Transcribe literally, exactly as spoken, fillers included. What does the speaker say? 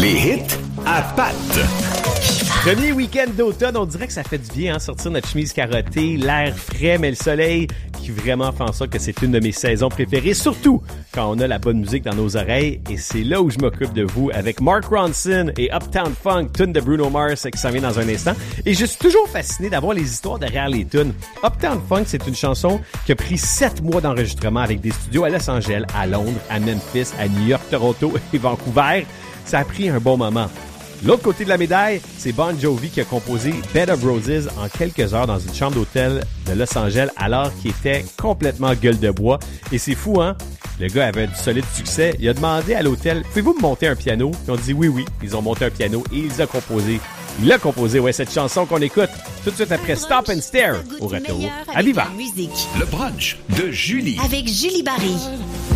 Les hits à Pat. Premier week-end d'automne, on dirait que ça fait du bien, hein, sortir notre chemise carottée, l'air frais, mais le soleil qui vraiment fait en sorte que c'est une de mes saisons préférées, surtout quand on a la bonne musique dans nos oreilles. Et c'est là où je m'occupe de vous avec Mark Ronson et Uptown Funk, tune de Bruno Mars qui s'en vient dans un instant. Et je suis toujours fasciné d'avoir les histoires derrière les tunes. Uptown Funk, c'est une chanson qui a pris sept mois d'enregistrement avec des studios à Los Angeles, à Londres, à Memphis, à New York, Toronto et Vancouver. Ça a pris un bon moment. L'autre côté de la médaille, c'est Bon Jovi qui a composé Bed of Roses en quelques heures dans une chambre d'hôtel de Los Angeles alors qu'il était complètement gueule de bois. Et c'est fou, hein? Le gars avait du solide succès. Il a demandé à l'hôtel, pouvez-vous me monter un piano? Ils ont dit oui, oui. Ils ont monté un piano et il a composé. Il a composé, ouais, cette chanson qu'on écoute tout de suite après Stop and Stare au retour à Viva. Le brunch de Julie. Avec Julie Barry.